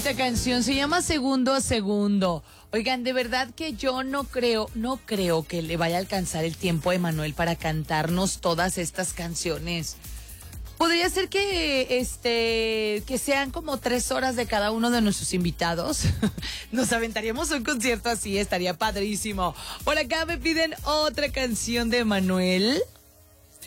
bonita canción, se llama Segundo a Segundo. Oigan, de verdad que yo no creo que le vaya a alcanzar el tiempo a Emanuel para cantarnos todas estas canciones. Podría ser que sean como 3 horas de cada uno de nuestros invitados. Nos aventaríamos un concierto así, estaría padrísimo. Por acá me piden otra canción de Emanuel.